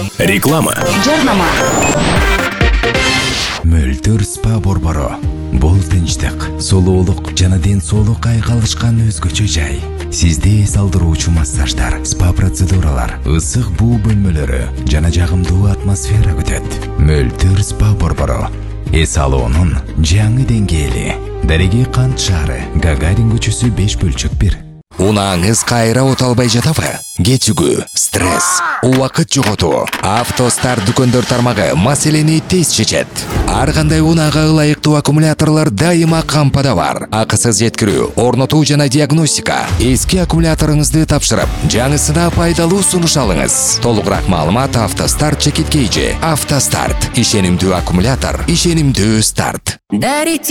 Реклама. Жарнама. Мөлтөр спа борбору. Бул тынчтык, сулуулук жана ден соолукка айкалышкан өзгөчө жай. Сизде эс алдыруучу массаждар, спа процедуралар, ысык буу бөлмөлөрү жана жагымдуу атмосфера күтөт. Мөлтөр спа борбору. Эс алуунун жаңы деңгээли. Дареги кант шаары, Гагарин көчөсү 5/1. Унааңыз кайра оталбай жатабы? Кечүгүү, стресс, убакыт жоготуу. Автостар дүкөндөр тармагы маселени тез чечет. Ар кандай унаага ылайыктуу аккумуляторлор дайыма кампада бар. Акысыз жеткирүү, орнотуу жана диагностика. Эски аккумуляторуңузду тапшырып, жаңысына пайдалуу сунуш алыңыз. Толугураак маалымат Автостарт чекиткейжи. Автостарт, ишенимдүү аккумулятор, ишенимдүү старт.